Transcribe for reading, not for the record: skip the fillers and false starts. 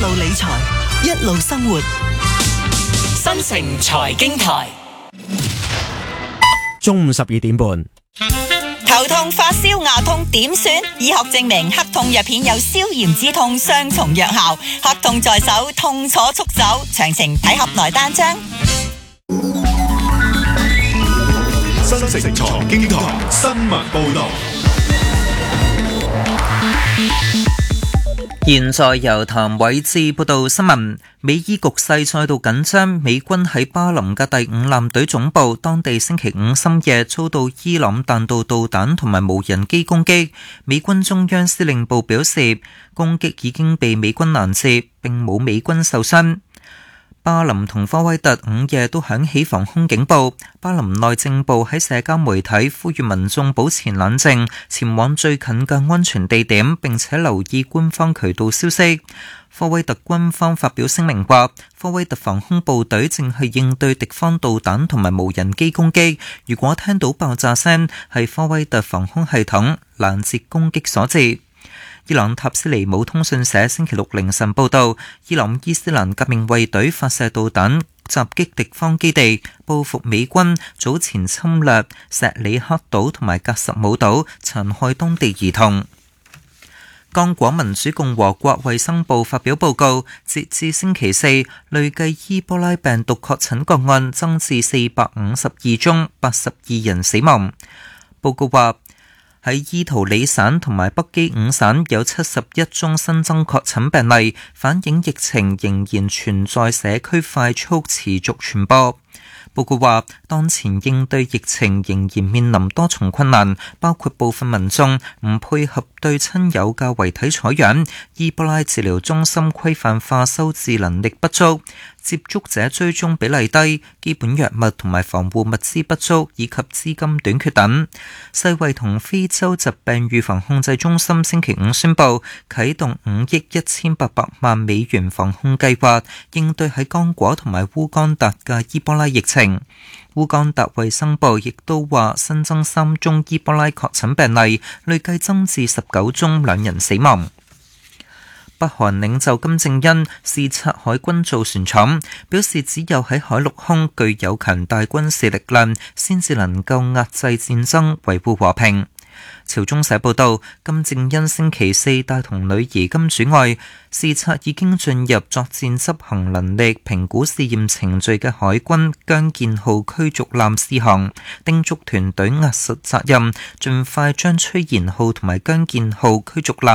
路理財，一路生活。 新城財經台， 中午12點半。 頭痛、發燒、牙痛點算？醫學證明黑痛藥片有消炎止痛雙重藥效，黑痛在手，痛楚速走。詳情睇盒內單張。 新城財經台新聞報道。 現在由譚偉志報道新聞。美伊局勢再度緊張，美軍喺巴林嘅第5艦隊總部，當地星期五深夜遭到伊朗彈道導彈同埋無人機攻擊。美軍中央司令部表示，攻擊已經被美軍攔截，並冇美軍受傷。巴林同科威特午夜都響起防空警報。巴林內政部喺社交媒體呼籲民眾保持冷靜，前往最近嘅安全地點，並且留意官方渠道消息。科威特軍方發表聲明話，科威特防空部隊正係應對敵方導彈同埋無人機攻擊，如果聽到爆炸聲，係科威特防空系統攔截攻擊所致。伊朗塔斯尼姆通訊社星期六凌晨報道，伊朗伊斯蘭革命衛隊發射導彈襲擊敵方基地，報復美軍早前侵略錫里克島同埋格什姆島，殘害當地兒童。剛果民主共和國衛生部發表報告，截至星期四，累計伊波拉病毒確診個案增至452宗，82人死亡。報告話，喺伊圖里省同埋北基伍省有71宗新增確診病例，反映疫情仍然存在社區快速持續傳播。報告話，當前應對疫情仍然面臨多重困難，包括部分民眾唔配合對親友嘅遺體採樣，伊波拉治療中心規範化收治能力不足，接觸者追蹤比例低，基本藥物同埋防護物資不足，以及資金短缺等。世衛同非洲疾病預防控制中心星期五宣布，啟動5億1800萬美元防控計劃，應對喺剛果同埋烏干達嘅伊波拉疫情。烏干達衛生部亦都話新增3宗伊波拉確診病例，累計增至19宗，2人死亡。北韓領袖金正恩視察海軍造船廠，表示只有喺海陸空具有強大軍事力量，先至能夠壓制戰爭，維護和平。朝中社報道，金正恩星期四帶同女兒金主愛視察已經進入作戰執行能力評估試驗程序嘅海軍姜建號驅逐艦試航，叮囑團隊壓實責任，盡快將崔賢號同埋姜建號驅逐艦